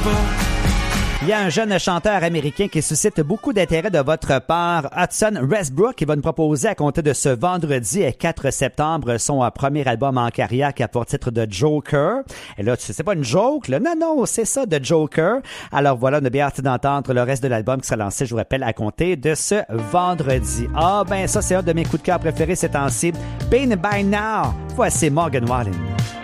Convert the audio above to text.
Il y a un jeune chanteur américain qui suscite beaucoup d'intérêt de votre part, Hudson Westbrook, qui va nous proposer à compter de ce vendredi 4 septembre son premier album en carrière qui a pour titre de Joker. Et là, c'est pas une joke, là. Non, c'est ça, de Joker. Alors voilà, on a bien hâte d'entendre le reste de l'album qui sera lancé, je vous rappelle, à compter de ce vendredi. Ah ben ça, c'est un de mes coups de cœur préférés ces temps-ci. Been by Now. Voici Morgan Wallen.